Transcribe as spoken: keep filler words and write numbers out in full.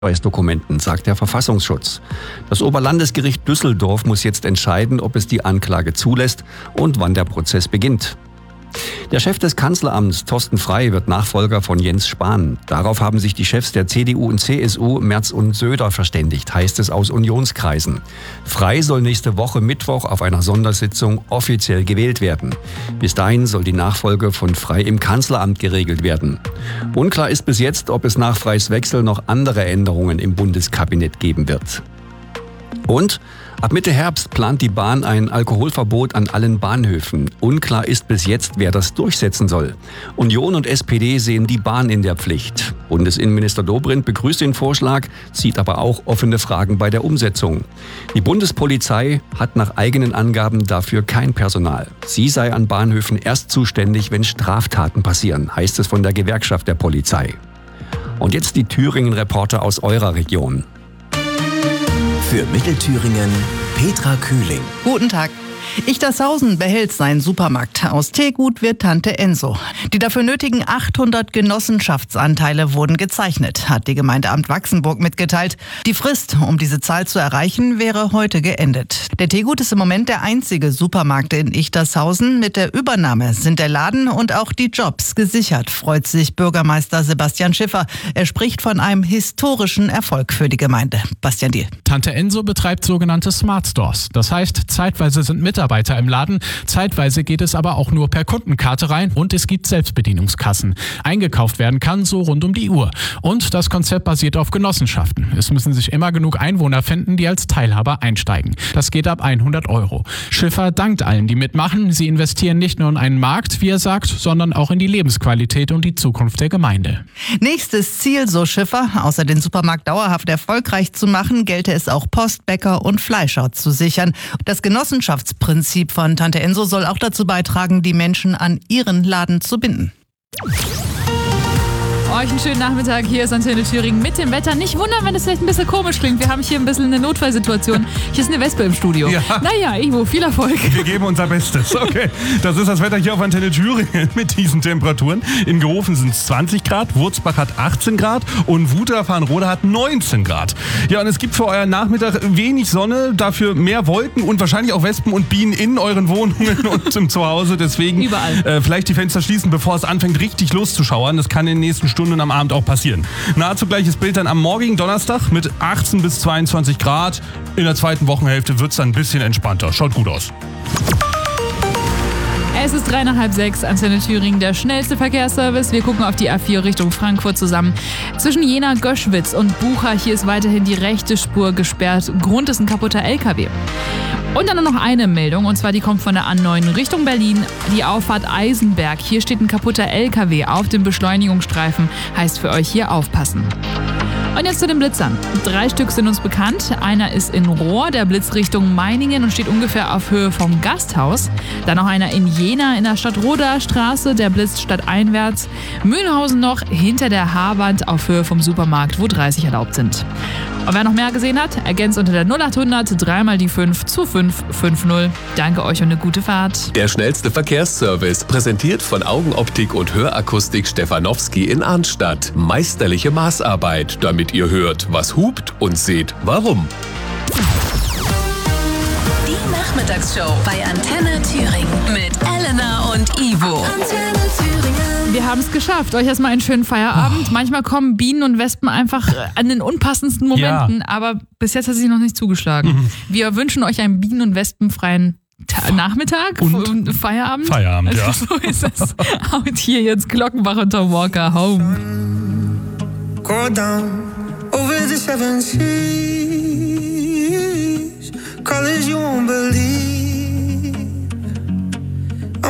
Dokumenten, sagt der Verfassungsschutz. Das Oberlandesgericht Düsseldorf muss jetzt entscheiden, ob es die Anklage zulässt und wann der Prozess beginnt. Der Chef des Kanzleramts, Thorsten Frey, wird Nachfolger von Jens Spahn. Darauf haben sich die Chefs der C D U und C S U, Merz und Söder, verständigt, heißt es aus Unionskreisen. Frey soll nächste Woche Mittwoch auf einer Sondersitzung offiziell gewählt werden. Bis dahin soll die Nachfolge von Frey im Kanzleramt geregelt werden. Unklar ist bis jetzt, ob es nach Freys Wechsel noch andere Änderungen im Bundeskabinett geben wird. Und ab Mitte Herbst plant die Bahn ein Alkoholverbot an allen Bahnhöfen. Unklar ist bis jetzt, wer das durchsetzen soll. Union und S P D sehen die Bahn in der Pflicht. Bundesinnenminister Dobrindt begrüßt den Vorschlag, sieht aber auch offene Fragen bei der Umsetzung. Die Bundespolizei hat nach eigenen Angaben dafür kein Personal. Sie sei an Bahnhöfen erst zuständig, wenn Straftaten passieren, heißt es von der Gewerkschaft der Polizei. Und jetzt die Thüringen-Reporter aus eurer Region. Für Mittelthüringen Petra Kühling. Guten Tag. Ichtershausen behält seinen Supermarkt. Aus Teegut wird Tante Enso. Die dafür nötigen achthundert Genossenschaftsanteile wurden gezeichnet, hat die Gemeindeamt Wachsenburg mitgeteilt. Die Frist, um diese Zahl zu erreichen, wäre heute geendet. Der Teegut ist im Moment der einzige Supermarkt in Ichtershausen. Mit der Übernahme sind der Laden und auch die Jobs gesichert, freut sich Bürgermeister Sebastian Schiffer. Er spricht von einem historischen Erfolg für die Gemeinde. Bastian Diel. Tante Enso betreibt sogenannte Smart Stores. Das heißt, zeitweise sind Mitarbeiter im Laden, zeitweise geht es aber auch nur per Kundenkarte rein und es gibt Selbstbedienungskassen. Eingekauft werden kann so rund um die Uhr. Und das Konzept basiert auf Genossenschaften. Es müssen sich immer genug Einwohner finden, die als Teilhaber einsteigen. Das geht ab hundert Euro. Schiffer dankt allen, die mitmachen. Sie investieren nicht nur in einen Markt, wie er sagt, sondern auch in die Lebensqualität und die Zukunft der Gemeinde. Nächstes Ziel, so Schiffer, außer den Supermarkt dauerhaft erfolgreich zu machen, gelte es auch Post, Bäcker und Fleischer zu sichern. Das Genossenschaftsprinzip von Tante Enso soll auch dazu beitragen, die Menschen an ihren Laden zu binden. Euch einen schönen Nachmittag, hier ist Antenne Thüringen mit dem Wetter. Nicht wundern, wenn es vielleicht ein bisschen komisch klingt. Wir haben hier ein bisschen eine Notfallsituation. Hier ist eine Wespe im Studio. Ja. Naja, Ivo, viel Erfolg. Wir geben unser Bestes. Okay, das ist das Wetter hier auf Antenne Thüringen mit diesen Temperaturen. In Gehofen sind es zwanzig Grad, Wurzbach hat achtzehn Grad und Wuther-Farnrode hat neunzehn Grad. Ja, und es gibt für euren Nachmittag wenig Sonne, dafür mehr Wolken und wahrscheinlich auch Wespen und Bienen in euren Wohnungen und im Zuhause. Deswegen überall. Äh, vielleicht die Fenster schließen, bevor es anfängt richtig loszuschauern. Das kann in den nächsten Stunden und am Abend auch passieren. Nahezu gleiches Bild dann am morgigen Donnerstag mit achtzehn bis zweiundzwanzig Grad. In der zweiten Wochenhälfte wird es dann ein bisschen entspannter. Schaut gut aus. Es ist drei nach halb sechs, Antenne Thüringen, der schnellste Verkehrsservice. Wir gucken auf die A vier Richtung Frankfurt zusammen. Zwischen Jena, Göschwitz und Bucha, hier ist weiterhin die rechte Spur gesperrt. Grund ist ein kaputter L K W. Und dann nur noch eine Meldung, und zwar die kommt von der A neun Richtung Berlin. Die Auffahrt Eisenberg. Hier steht ein kaputter L K W auf dem Beschleunigungsstreifen. Heißt für euch hier aufpassen. Und jetzt zu den Blitzern. Drei Stück sind uns bekannt. Einer ist in Rohr, der Blitz Richtung Meiningen und steht ungefähr auf Höhe vom Gasthaus. Dann noch einer in Jena in der Stadtroder Straße, der blitzt stadteinwärts. Mühlhausen noch hinter der Haarwand auf Höhe vom Supermarkt, wo dreißig erlaubt sind. Und wer noch mehr gesehen hat, ergänzt unter der null acht hundert dreimal die fünf zu fünf fünf null. Danke euch und eine gute Fahrt. Der schnellste Verkehrsservice, präsentiert von Augenoptik und Hörakustik Stefanowski in Arnstadt. Meisterliche Maßarbeit, damit ihr hört, was hupt und seht, warum. Die Nachmittagsshow bei Antenne Thüringen mit Elena und Ivo. Antenne Thüringen. Wir haben es geschafft. Euch erstmal einen schönen Feierabend. Oh. Manchmal kommen Bienen und Wespen einfach an den unpassendsten Momenten, ja. Aber bis jetzt hat sie noch nicht zugeschlagen. Mhm. Wir wünschen euch einen bienen- und wespenfreien Ta- Nachmittag und Feierabend. Feierabend, ja. So ist es. Und hier jetzt Glockenbach und Tom Walker, Home. Go down over the seven seas.